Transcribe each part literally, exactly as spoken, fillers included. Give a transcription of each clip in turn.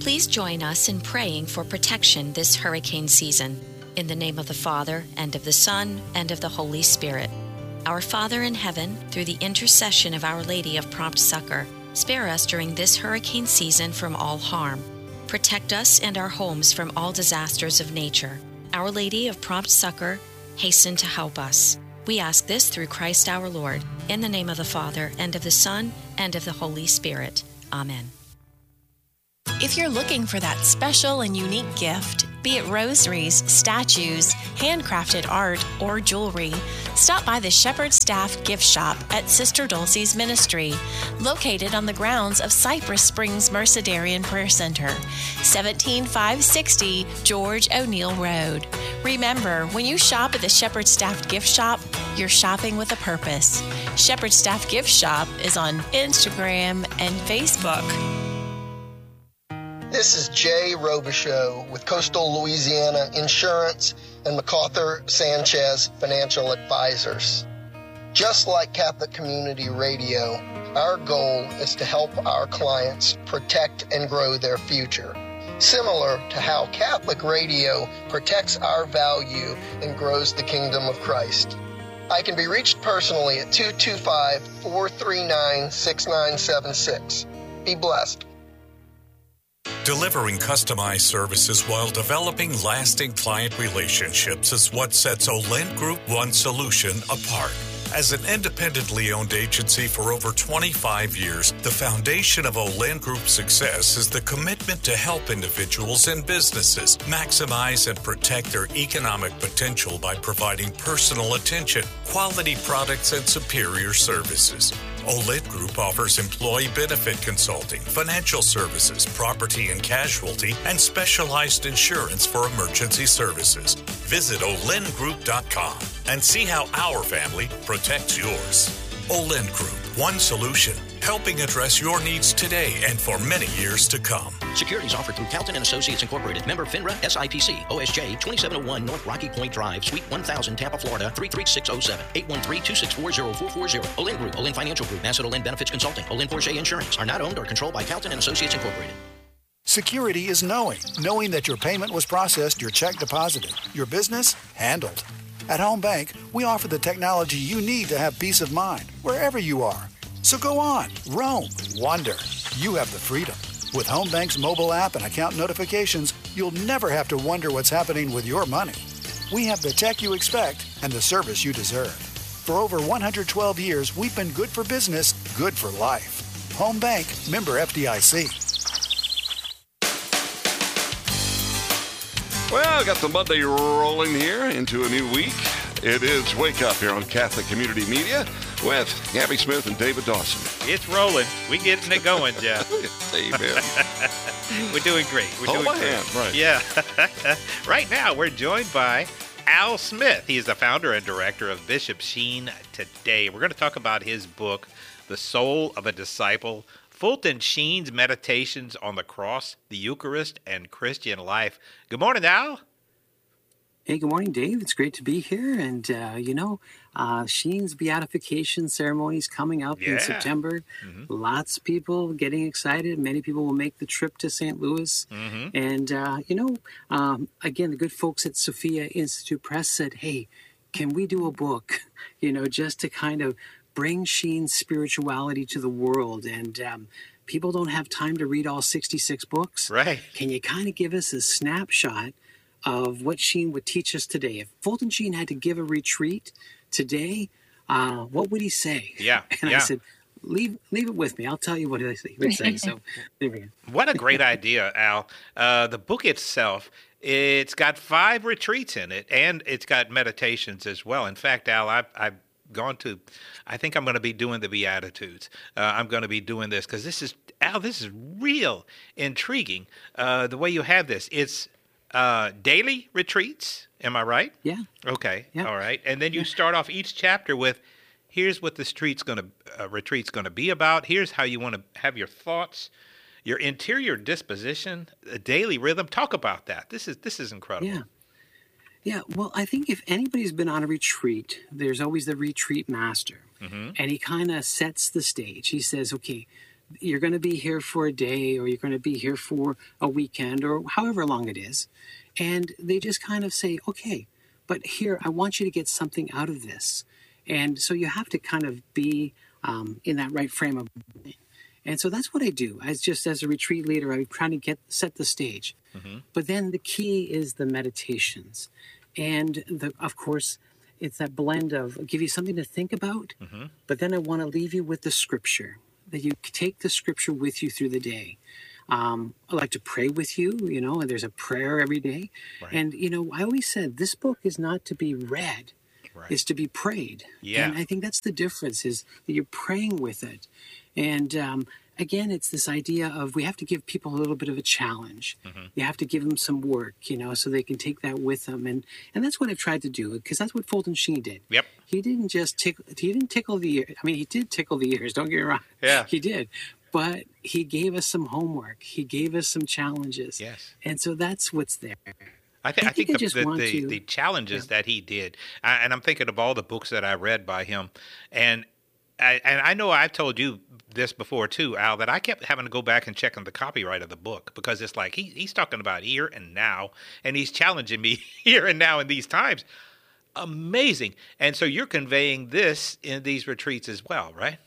Please join us in praying for protection this hurricane season. In the name of the Father, and of the Son, and of the Holy Spirit. Our Father in heaven, through the intercession of Our Lady of Prompt Succor, spare us during this hurricane season from all harm. Protect us and our homes from all disasters of nature. Our Lady of Prompt Succor, hasten to help us. We ask this through Christ our Lord, in the name of the Father, and of the Son, and of the Holy Spirit. Amen. If you're looking for that special and unique gift, be it rosaries, statues, handcrafted art, or jewelry, stop by the Shepherd Staff Gift Shop at Sister Dulcie's Ministry, located on the grounds of Cypress Springs Mercedarian Prayer Center, seventeen five sixty George O'Neill Road. Remember, when you shop at the Shepherd Staff Gift Shop, you're shopping with a purpose. Shepherd Staff Gift Shop is on Instagram and Facebook. This is Jay Robichaux with Coastal Louisiana Insurance and MacArthur Sanchez Financial Advisors. Just like Catholic Community Radio, our goal is to help our clients protect and grow their future, similar to how Catholic Radio protects our value and grows the kingdom of Christ. I can be reached personally at two two five, four three nine, six nine seven six. Be blessed. Delivering customized services while developing lasting client relationships is what sets Olent Group One Solution apart. As an independently owned agency for over twenty-five years, the foundation of Olent Group's success is the commitment to help individuals and businesses maximize and protect their economic potential by providing personal attention, quality products, and superior services. Olent Group offers employee benefit consulting, financial services, property and casualty, and specialized insurance for emergency services. Visit olent group dot com and see how our family protects yours. Olent Group, one solution, helping address your needs today and for many years to come. Securities offered through Calton and Associates Incorporated. Member FINRA S I P C. O S J twenty-seven oh one North Rocky Point Drive, Suite one thousand, Tampa, Florida three three six oh seven. eight one three, two six four, oh four four oh. Olent Group, Olent Financial Group, Nassau Olent Benefits Consulting, Olent Porsche Insurance are not owned or controlled by Calton and Associates Incorporated. Security is knowing. Knowing that your payment was processed, your check deposited, your business handled. At Home Bank, we offer the technology you need to have peace of mind wherever you are. So go on, roam, wander. You have the freedom. With Home Bank's mobile app and account notifications, you'll never have to wonder what's happening with your money. We have the tech you expect and the service you deserve. For over one hundred twelve years, we've been good for business, good for life. Home Bank, member F D I C. Well, got the Monday rolling here into a new week. It is Wake Up here on Catholic Community Media with Gabby Smith and David Dawson. It's rolling. We getting it going, Jeff. Amen. We're doing great. We're Hold doing my great. hand, right. Yeah. Right now, we're joined by Al Smith. He is the founder and director of Bishop Sheen Today. We're going to talk about his book, The Soul of a Disciple, Fulton Sheen's Meditations on the Cross, the Eucharist, and Christian Life. Good morning, Al. Hey, good morning, Dave. It's great to be here. And, uh, you know, uh, Sheen's beatification ceremony is coming up Yeah. in September. Mm-hmm. Lots of people getting excited. Many people will make the trip to Saint Louis. Mm-hmm. And, uh, you know, um, again, the good folks at Sophia Institute Press said, hey, can we do a book, you know, just to kind of bring Sheen's spirituality to the world? And um, people don't have time to read all sixty-six books. Right. Can you kind of give us a snapshot of what Sheen would teach us today? If Fulton Sheen had to give a retreat today, uh, what would he say? Yeah. And yeah. I said, leave leave it with me. I'll tell you what he would say. So there we go. What a great idea, Al. Uh, the book itself, it's got five retreats in it, and it's got meditations as well. In fact, Al, I've, I've gone to, I think I'm going to be doing the Beatitudes. Uh, I'm going to be doing this because this is, Al, this is real intriguing, uh, the way you have this. It's uh, daily retreats. Am I right? Yeah. Okay. Yeah. All right. And then you start off each chapter with, here's what the street's going to, uh, retreat's going to be about. Here's how you want to have your thoughts, your interior disposition, a daily rhythm. Talk about that. This is this is incredible. Yeah. Yeah. Well, I think if anybody's been on a retreat, there's always the retreat master. Mm-hmm. And he kind of sets the stage. He says, okay, you're going to be here for a day, or you're going to be here for a weekend, or however long it is. And they just kind of say, okay, but here, I want you to get something out of this. And so you have to kind of be um, in that right frame of mind. And so that's what I do. As just as a retreat leader, I'm trying to get set the stage. Mm-hmm. But then the key is the meditations. And the, of course, it's that blend of give you something to think about, mm-hmm. but then I want to leave you with the scripture, that you take the scripture with you through the day. Um, I like to pray with you, you know, and there's a prayer every day. Right. And, you know, I always said this book is not to be read, right. It's to be prayed. Yeah. And I think that's the difference, is that you're praying with it. And um, again, it's this idea of we have to give people a little bit of a challenge. Mm-hmm. You have to give them some work, you know, so they can take that with them. And and that's what I've tried to do, because that's what Fulton Sheen did. Yep. He didn't just tickle, he didn't tickle the ears. I mean, he did tickle the ears, don't get me wrong. Yeah. He did. But he gave us some homework. He gave us some challenges. Yes. And so that's what's there. I, th- I, think I think the, the, the, to, the challenges yeah. that he did, I, and I'm thinking of all the books that I read by him, and I, and I know I've told you this before too, Al, that I kept having to go back and check on the copyright of the book, because it's like he, he's talking about here and now, and he's challenging me here and now in these times. Amazing. And so you're conveying this in these retreats as well, right?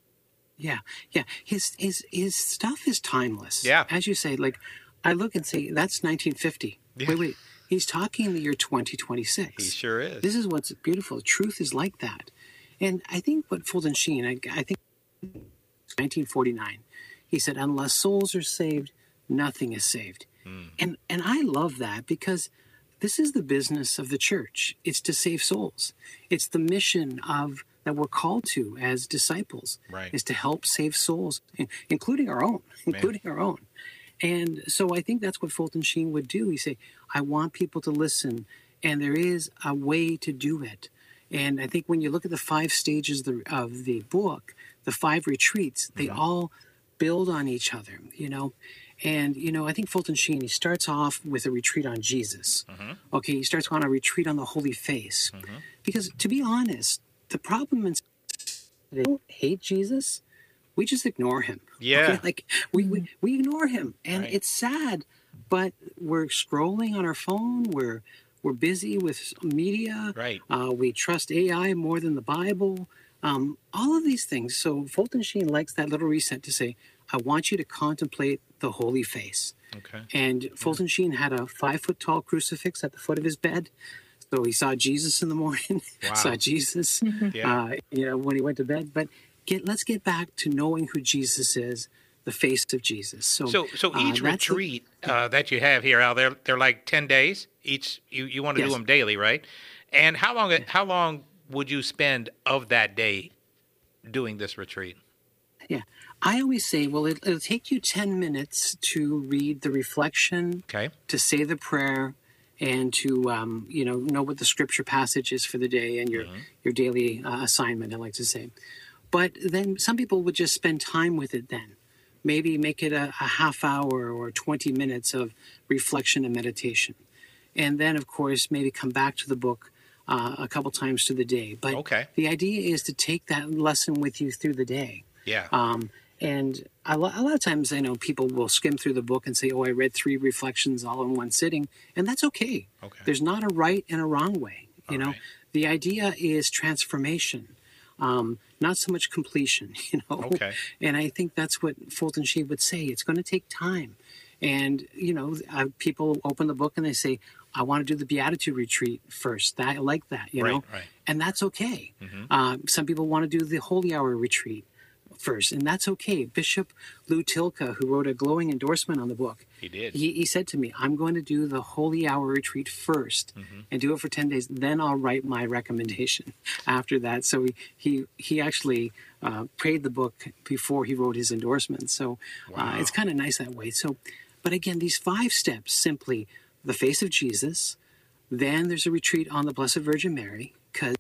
Yeah, yeah. His his his stuff is timeless. Yeah. As you say, like, I look and say, that's nineteen fifty. Yeah. Wait, wait. He's talking in the year twenty twenty-six. He sure is. This is what's beautiful. Truth is like that. And I think what Fulton Sheen, I, I think nineteen forty-nine, he said, unless souls are saved, nothing is saved. Mm. And and I love that, because this is the business of the church. It's to save souls. It's the mission of that we're called to as disciples, right. is to help save souls, including our own, Man. including our own. And so I think that's what Fulton Sheen would do. He'd say, I want people to listen, and there is a way to do it. And I think when you look at the five stages of the, of the book, the five retreats, they mm-hmm. all build on each other, you know. And, you know, I think Fulton Sheen, he starts off with a retreat on Jesus. Mm-hmm. Okay, he starts on a retreat on the Holy Face. Mm-hmm. Because, to be honest, the problem is they don't hate Jesus. We just ignore him. Yeah. Okay? Like, we, we, we ignore him. And right. it's sad, but we're scrolling on our phone. We're we're busy with media. Right. Uh, we trust A I more than the Bible. Um, all of these things. So Fulton Sheen likes that little reset to say, I want you to contemplate the Holy Face. Okay. And Fulton yeah. Sheen had a five-foot-tall crucifix at the foot of his bed. So he saw Jesus in the morning, wow. saw Jesus, yeah. uh, you know, when he went to bed. But get, let's get back to knowing who Jesus is, the face of Jesus. So, so, so each uh, retreat the, uh, that you have here, Al, they're they're like ten days each. You you want to yes. do them daily, right? And how long how long would you spend of that day doing this retreat? Yeah, I always say, well, it, it'll take you ten minutes to read the reflection, okay, to say the prayer, and to, um, you know, know what the scripture passage is for the day and your, mm-hmm. your daily uh, assignment, I like to say. But then some people would just spend time with it then. Maybe make it a, a half hour or twenty minutes of reflection and meditation. And then, of course, maybe come back to the book uh, a couple times through the day. But okay. the idea is to take that lesson with you through the day. Yeah. Um, and a lot, a lot of times, I know people will skim through the book and say, oh, I read three reflections all in one sitting. And that's okay. Okay. There's not a right and a wrong way. You all know, right. The idea is transformation, um, not so much completion, you know. Okay. And I think that's what Fulton Sheen would say. It's going to take time. And, you know, uh, people open the book and they say, I want to do the Beatitude retreat first. That, I like that, you right, know. Right. And that's okay. Mm-hmm. Uh, some people want to do the Holy Hour retreat first, and that's okay. Bishop Lou Tilka, who wrote a glowing endorsement on the book, he did. He, he said to me, I'm going to do the Holy Hour retreat first mm-hmm. and do it for ten days. Then I'll write my recommendation after that. So he he, he actually uh, prayed the book before he wrote his endorsement. So wow. uh, it's kind of nice that way. So, but again, these five steps, simply the face of Jesus. Then there's a retreat on the Blessed Virgin Mary, because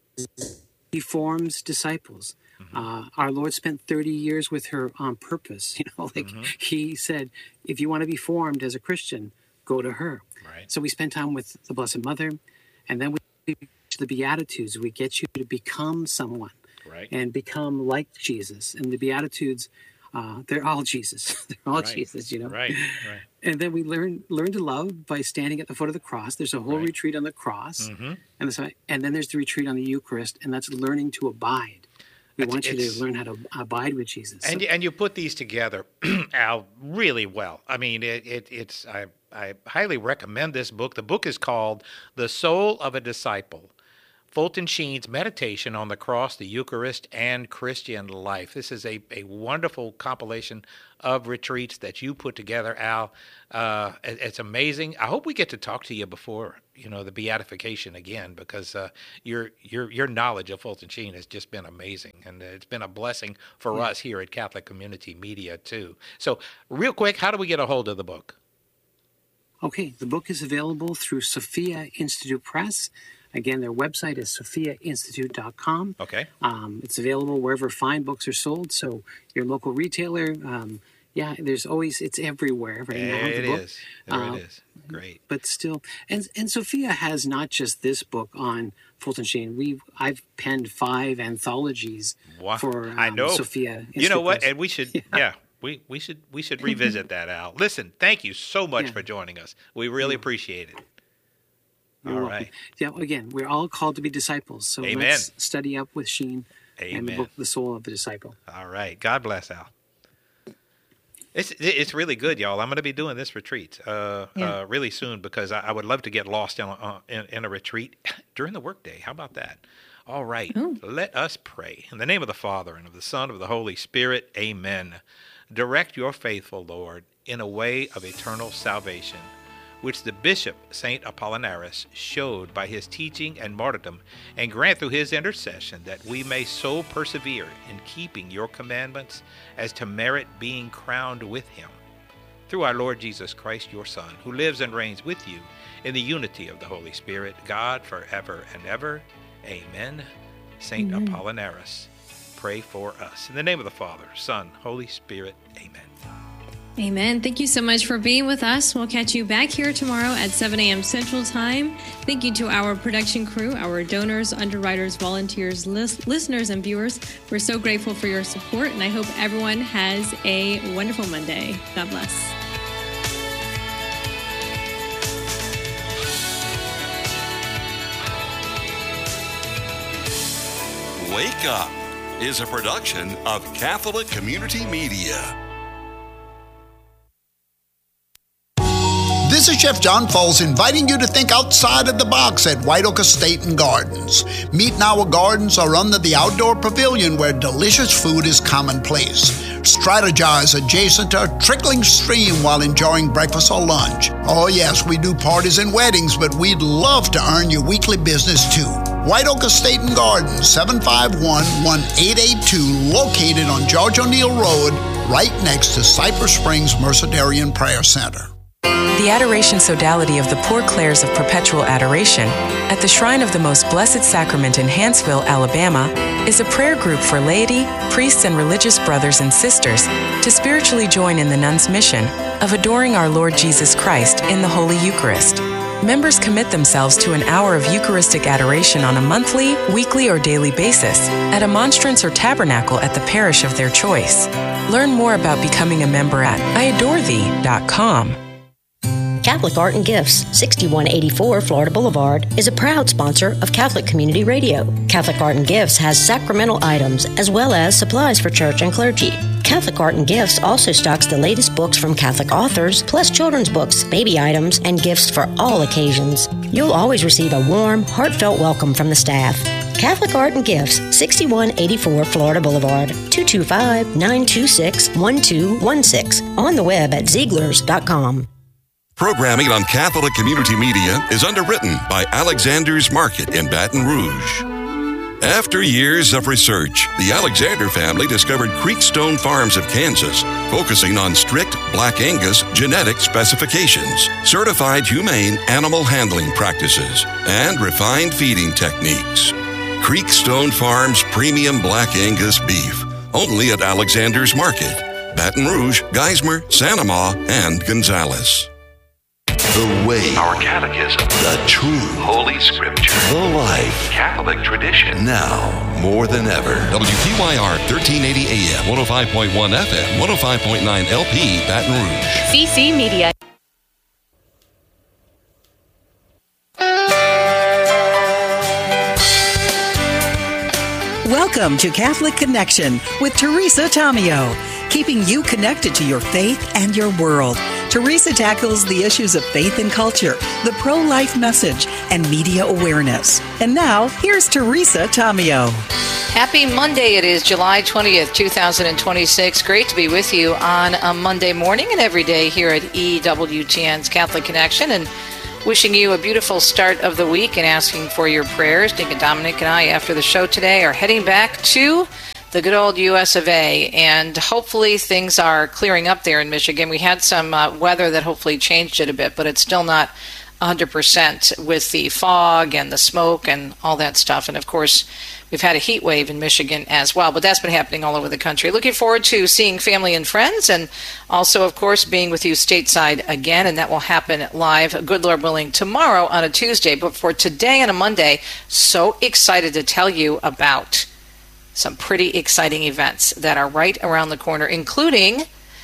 he forms disciples. Mm-hmm. Uh, our Lord spent thirty years with her on purpose. You know, like mm-hmm. he said, if you want to be formed as a Christian, go to her. Right. So we spend time with the Blessed Mother, and then we the Beatitudes. We get you to become someone, right, and become like Jesus. And the Beatitudes Uh, they're all Jesus. They're all right. Jesus, you know. Right, right. And then we learn learn to love by standing at the foot of the cross. There's a whole Right. retreat on the cross, Mm-hmm. and, the, and then there's the retreat on the Eucharist, and that's learning to abide. We It's- want you it's- to learn how to abide with Jesus. And you, and you put these together, Al, really well. I mean, it, it it's I I highly recommend this book. The book is called The Soul of a Disciple: Fulton Sheen's Meditation on the Cross, the Eucharist, and Christian Life. This is a, a wonderful compilation of retreats that you put together, Al. Uh, it, it's amazing. I hope we get to talk to you before, you know, the beatification again, because uh, your your your knowledge of Fulton Sheen has just been amazing, and it's been a blessing for Yeah. us here at Catholic Community Media too. So, real quick, how do we get a hold of the book? Okay, the book is available through Sophia Institute Press. Again, their website is sophia institute dot com. Okay. Um, it's available wherever fine books are sold. So your local retailer, um, yeah, there's always, it's everywhere right now. There the it book. is. There Uh, it is. Great. But still, and and Sophia has not just this book on Fulton Sheen. We I've penned five anthologies Wow. for um, I know. Sophia. You know Institute what? Press. And we should, yeah. yeah, we, we should we should revisit that, Al. Listen, thank you so much Yeah. for joining us. We really appreciate it. You're All welcome. right. Yeah. Again, we're all called to be disciples. So Amen. let's study up with Sheen and the Amen. book, The Soul of the Disciple. All right. God bless, Al. It's it's really good, y'all. I'm going to be doing this retreat uh, Yeah. uh, really soon because I, I would love to get lost in a, uh, in, in a retreat during the workday. How about that? All right. Ooh. Let us pray. In the name of the Father, and of the Son, and of the Holy Spirit, amen. Direct your faithful, Lord, in a way of eternal salvation, which the Bishop, Saint Apollinaris, showed by his teaching and martyrdom, and grant through his intercession that we may so persevere in keeping your commandments as to merit being crowned with him. Through our Lord Jesus Christ, your Son, who lives and reigns with you in the unity of the Holy Spirit, God, forever and ever. Amen. Saint Amen. Apollinaris, pray for us. In the name of the Father, Son, Holy Spirit, amen. Amen. Thank you so much for being with us. We'll catch you back here tomorrow at seven a.m. Central Time. Thank you to our production crew, our donors, underwriters, volunteers, lis- listeners, and viewers. We're so grateful for your support, and I hope everyone has a wonderful Monday. God bless. Wake Up is a production of Catholic Community Media. This is Chef John Foles inviting you to think outside of the box at White Oak Estate and Gardens. Meet in our gardens or under the outdoor pavilion where delicious food is commonplace. Strategize adjacent to a trickling stream while enjoying breakfast or lunch. Oh yes, we do parties and weddings, but we'd love to earn your weekly business too. White Oak Estate and Gardens, seven five one, one eight eight two, located on George O'Neill Road, right next to Cypress Springs Mercedarian Prayer Center. The Adoration Sodality of the Poor Clares of Perpetual Adoration at the Shrine of the Most Blessed Sacrament in Hanceville, Alabama, is a prayer group for laity, priests, and religious brothers and sisters to spiritually join in the nuns' mission of adoring our Lord Jesus Christ in the Holy Eucharist. Members commit themselves to an hour of Eucharistic adoration on a monthly, weekly, or daily basis at a monstrance or tabernacle at the parish of their choice. Learn more about becoming a member at I adore thee dot com. Catholic Art and Gifts, sixty-one eighty-four Florida Boulevard, is a proud sponsor of Catholic Community Radio. Catholic Art and Gifts has sacramental items as well as supplies for church and clergy. Catholic Art and Gifts also stocks the latest books from Catholic authors, plus children's books, baby items, and gifts for all occasions. You'll always receive a warm, heartfelt welcome from the staff. Catholic Art and Gifts, sixty-one eighty-four Florida Boulevard, two two five, nine two six, one two one six. On the web at Zieglers dot com. Programming on Catholic Community Media is underwritten by Alexander's Market in Baton Rouge. After years of research, the Alexander family discovered Creekstone Farms of Kansas, focusing on strict Black Angus genetic specifications, certified humane animal handling practices, and refined feeding techniques. Creekstone Farms Premium Black Angus Beef, only at Alexander's Market, Baton Rouge, Geismar, Santa Ma, and Gonzales. The way. Our catechism. The truth. Holy Scripture. The life. Catholic tradition. Now, more than ever. W P Y R thirteen eighty A M, one oh five point one F M, one oh five point nine L P, Baton Rouge. C C Media. Welcome to Catholic Connection with Teresa Tomeo, keeping you connected to your faith and your world. Teresa tackles the issues of faith and culture, the pro-life message, and media awareness. And now, here's Teresa Tomeo. Happy Monday. It is July twentieth, twenty twenty-six. Great to be with you on a Monday morning and every day here at E W T N's Catholic Connection, and wishing you a beautiful start of the week and asking for your prayers. Deacon Dominic and I, after the show today, are heading back to the good old U S of A, and hopefully things are clearing up there in Michigan. We had some uh, weather that hopefully changed it a bit, but it's still not one hundred percent with the fog and the smoke and all that stuff. And of course, we've had a heat wave in Michigan as well, but that's been happening all over the country. Looking forward to seeing family and friends, and also, of course, being with you stateside again, and that will happen live, good Lord willing, tomorrow on a Tuesday. But for today on a Monday, so excited to tell you about some pretty exciting events that are right around the corner, including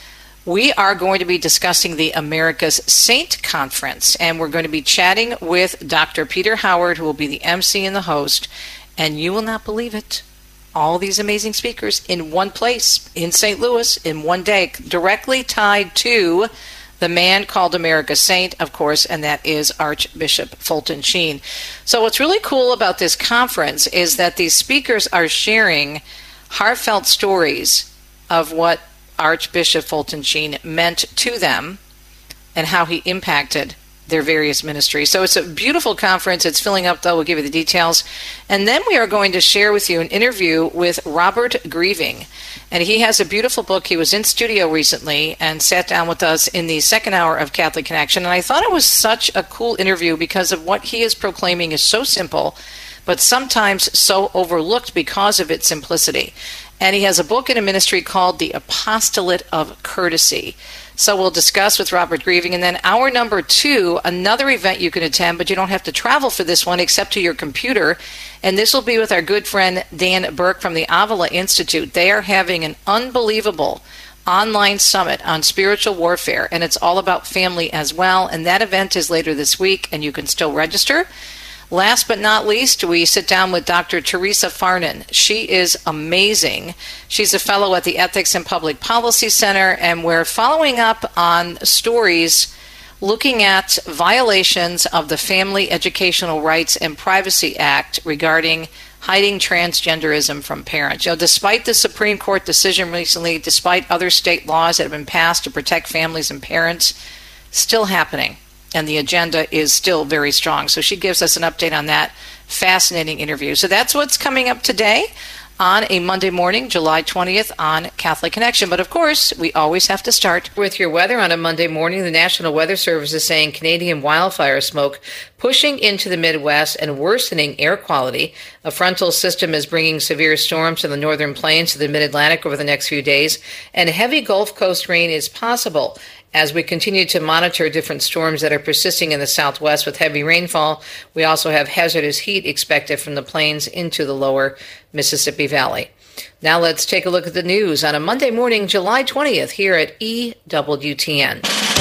we are going to be discussing the America's Saint Conference, and we're going to be chatting with Doctor Peter Howard, who will be the M C and the host. And you will not believe it. All these amazing speakers in one place, in Saint Louis, in one day, directly tied to the man called America's Saint, of course, and that is Archbishop Fulton Sheen. So what's really cool about this conference is that these speakers are sharing heartfelt stories of what Archbishop Fulton Sheen meant to them and how he impacted their various ministries. So it's a beautiful conference. It's filling up, though. We'll give you the details. And then we are going to share with you an interview with Robert Grieving. And he has a beautiful book. He was in studio recently and sat down with us in the second hour of Catholic Connection. And I thought it was such a cool interview because of what he is proclaiming is so simple, but sometimes so overlooked because of its simplicity. And he has a book and a ministry called The Apostolate of Courtesy. So we'll discuss with Robert Grieving. And then hour number two, another event you can attend, but you don't have to travel for this one except to your computer. And this will be with our good friend Dan Burke from the Avila Institute. They are having an unbelievable online summit on spiritual warfare, and it's all about family as well. And that event is later this week, and you can still register. Last but not least, we sit down with Doctor Teresa Farnan. She is amazing. She's a fellow at the Ethics and Public Policy Center, and we're following up on stories looking at violations of the Family Educational Rights and Privacy Act regarding hiding transgenderism from parents. You know, despite the Supreme Court decision recently, despite other state laws that have been passed to protect families and parents, still happening. And the agenda is still very strong. So she gives us an update on that fascinating interview. So that's what's coming up today on a Monday morning, July twentieth, on Catholic Connection. But of course, we always have to start with your weather on a Monday morning. The National Weather Service is saying Canadian wildfire smoke pushing into the Midwest and worsening air quality. A frontal system is bringing severe storms to the northern plains to the mid-Atlantic over the next few days, and heavy Gulf Coast rain is possible as we continue to monitor different storms that are persisting in the southwest with heavy rainfall. We also have hazardous heat expected from the plains into the lower Mississippi Valley. Now let's take a look at the news on a Monday morning, July twentieth, here at E W T N.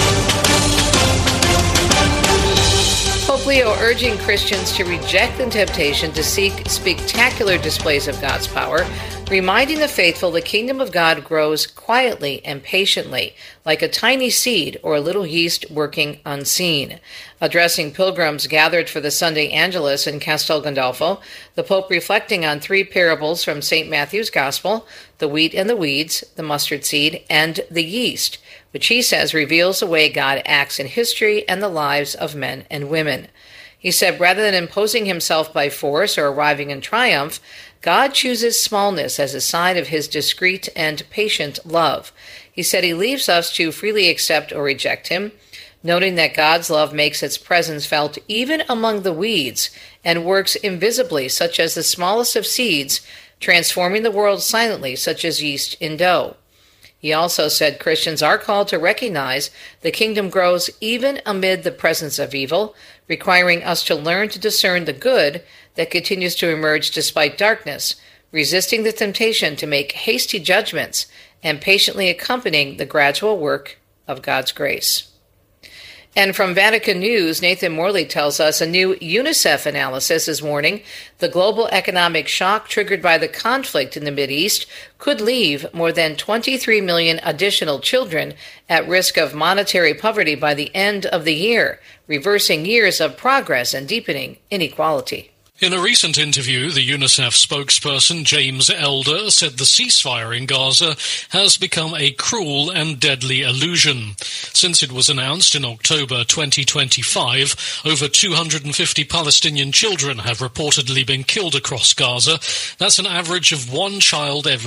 Pope Leo urging Christians to reject the temptation to seek spectacular displays of God's power, reminding the faithful the kingdom of God grows quietly and patiently, like a tiny seed or a little yeast working unseen. Addressing pilgrims gathered for the Sunday Angelus in Castel Gandolfo, the Pope reflecting on three parables from Saint Matthew's Gospel, the wheat and the weeds, the mustard seed, and the yeast, which he says reveals the way God acts in history and the lives of men and women. He said, rather than imposing himself by force or arriving in triumph, God chooses smallness as a sign of his discreet and patient love. He said he leaves us to freely accept or reject him, noting that God's love makes its presence felt even among the weeds and works invisibly, such as the smallest of seeds, transforming the world silently, such as yeast in dough. He also said Christians are called to recognize the kingdom grows even amid the presence of evil, requiring us to learn to discern the good that continues to emerge despite darkness, resisting the temptation to make hasty judgments and patiently accompanying the gradual work of God's grace. And from Vatican News, Nathan Morley tells us a new UNICEF analysis is warning the global economic shock triggered by the conflict in the Mideast could leave more than twenty-three million additional children at risk of monetary poverty by the end of the year, reversing years of progress and deepening inequality. In a recent interview, the UNICEF spokesperson James Elder said the ceasefire in Gaza has become a cruel and deadly illusion. Since it was announced in October twenty twenty-five, over two hundred fifty Palestinian children have reportedly been killed across Gaza. That's an average of one child every